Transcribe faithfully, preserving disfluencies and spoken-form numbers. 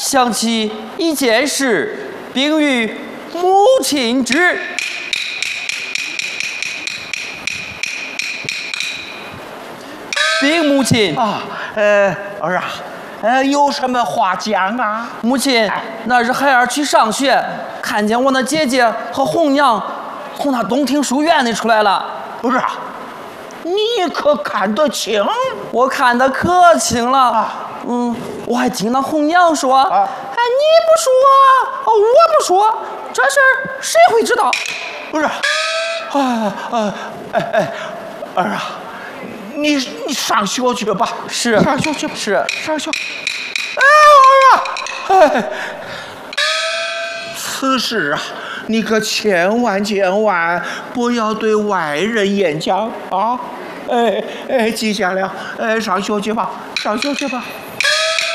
想起一件事，并与母亲知。禀母亲啊，呃，儿啊，呃，有什么话讲啊？ 母亲，那日孩儿去上学，看见我那姐姐和红娘从那东庭书院里出来了。 不是啊，你可看得清？ 我看得可清了。 啊、 嗯，我还听那红娘说：“ 啊、 哎，你不说，我不说，这事儿谁会知道？” 不是，啊啊，哎哎，儿啊。你你上学去吧， 是上学去吧， 是上学。哎，儿啊，哎，此事啊，你可千万千万不要对外人演讲啊！哎哎，记下了，哎，上学去吧，上学去吧。